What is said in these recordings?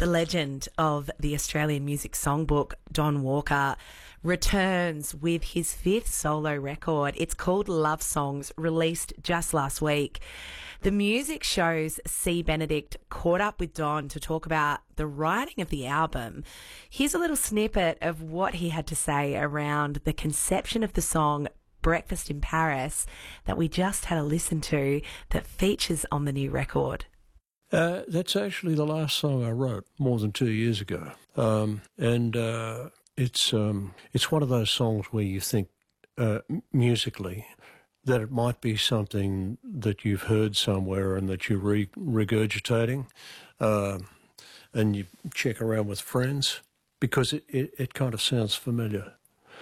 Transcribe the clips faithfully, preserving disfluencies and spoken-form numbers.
The legend of the Australian music songbook, Don Walker, returns with his fifth solo record. It's called Love Songs, released just last week. The music shows C. Benedict caught up with Don to talk about the writing of the album. Here's a little snippet of what he had to say around the conception of the song Breakfast in Paris that we just had a listen to that features on the new record. Uh, that's actually the last song I wrote more than two years ago. Um, and uh, it's um, it's one of those songs where you think uh, musically that it might be something that you've heard somewhere and that you're re- regurgitating, uh, and you check around with friends because it, it, it kind of sounds familiar.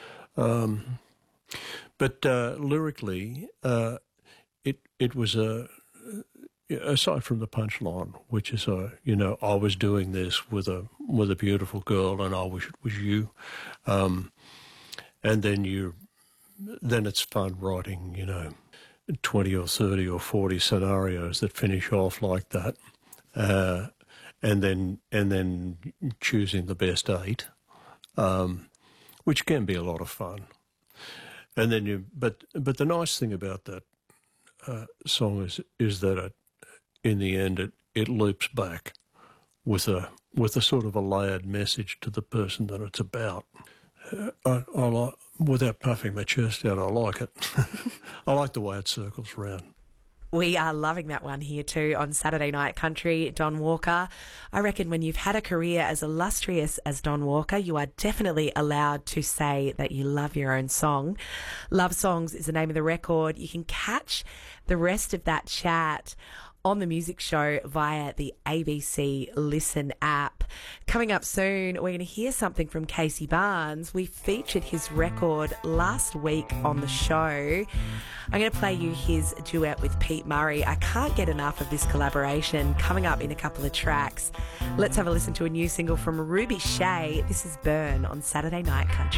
Um, but uh, lyrically, uh, it it was a... aside from the punchline, which is, uh, you know, I was doing this with a with a beautiful girl, and I wish it was you, um, and then you, then it's fun writing, you know, twenty or thirty or forty scenarios that finish off like that, uh, and then and then choosing the best eight, um, which can be a lot of fun, and then you. But but the nice thing about that uh, song is is that it. In the end, it, it loops back with a with a sort of a layered message to the person that it's about. Uh, I, I like, without puffing my chest out, I like it. I like the way it circles round. We are loving that one here too on Saturday Night Country, Don Walker. I reckon when you've had a career as illustrious as Don Walker, you are definitely allowed to say that you love your own song. Love Songs is the name of the record. You can catch the rest of that chat on the music show via the A B C Listen app. Coming up soon, we're going to hear something from Casey Barnes. We featured his record last week on the show. I'm going to play you his duet with Pete Murray. I can't get enough of this collaboration coming up in a couple of tracks. Let's have a listen to a new single from Ruby Shea. This is Burn on Saturday Night Country.